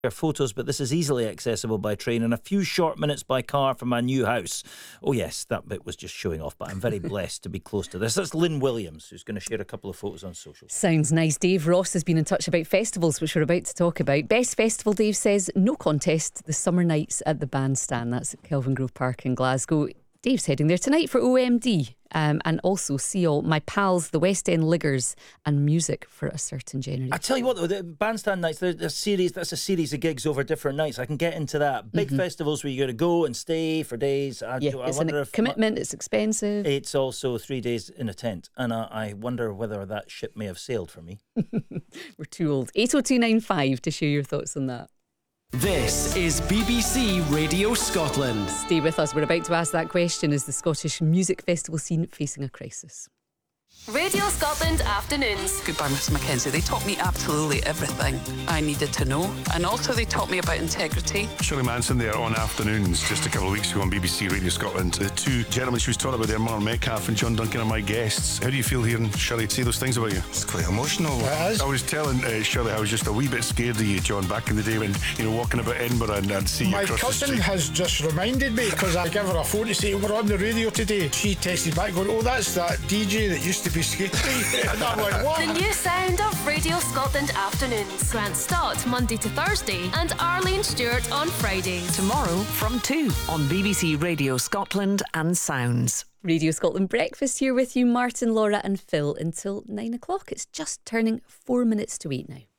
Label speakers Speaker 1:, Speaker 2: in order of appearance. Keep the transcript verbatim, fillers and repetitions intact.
Speaker 1: photos, but this is easily accessible by train and a few short minutes by car from my new house. Oh yes, that bit was just showing off, but I'm very blessed to be close to this. That's Lynn Williams, who's going to share a couple of photos on social.
Speaker 2: Sounds nice. Dave Ross has been in touch about festivals, which we're about to talk about. Best festival, Dave says, no contest, the Summer Nights at the Bandstand. That's at Kelvin Grove Park in Glasgow. Dave's heading there tonight for O M D, um, and also see all my pals, the West End Liggers, and music for a certain generation.
Speaker 1: I tell you what, though, the Bandstand Nights, there's a series, that's a series of gigs over different nights. I can get into that. Big mm-hmm. festivals where you got to go and stay for days. I,
Speaker 2: yeah,
Speaker 1: I
Speaker 2: it's
Speaker 1: wonder
Speaker 2: a
Speaker 1: if
Speaker 2: commitment, it's expensive.
Speaker 1: It's also three days in a tent, and I, I wonder whether that ship may have sailed for me.
Speaker 2: We're too old. eight oh two nine five to share your thoughts on that.
Speaker 3: This is B B C Radio Scotland.
Speaker 2: Stay with us. We're about to ask that question. Is the Scottish music festival scene facing a crisis?
Speaker 4: Radio Scotland Afternoons.
Speaker 5: Goodbye, Miss Mackenzie. They taught me absolutely everything I needed to know. And also they taught me about integrity.
Speaker 6: Shirley Manson there on Afternoons just a couple of weeks ago on B B C Radio Scotland. The two gentlemen she was talking about there, Mark Metcalf and John Duncan, are my guests. How do you feel hearing Shirley say those things about you?
Speaker 7: It's quite emotional. It is.
Speaker 6: I was telling uh, Shirley I was just a wee bit scared of you, John, back in the day when, you know, walking about Edinburgh and I'd see you
Speaker 7: my
Speaker 6: across the street.
Speaker 7: My cousin has just reminded me, because I gave her a phone to say we're on the radio today. She texted back going, oh, that's that D J that used to be skating. And I went, what?
Speaker 4: The new sound of Radio Scotland Afternoons. Grant Stott Monday to Thursday and Arlene Stewart on Fridays.
Speaker 8: Tomorrow from two on B B C Radio Scotland and Sounds.
Speaker 2: Radio Scotland Breakfast here with you, Martin, Laura and Phil, until nine o'clock. It's just turning four minutes to eight now.